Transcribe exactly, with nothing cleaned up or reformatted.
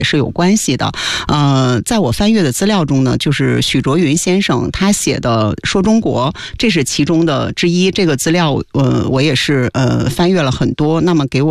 是有关系的。呃，在我翻阅的资料中呢，就是许卓云先生他写的《说中国》，这是其中的之一。这个资料，呃，我也是呃翻阅了很多，那么给我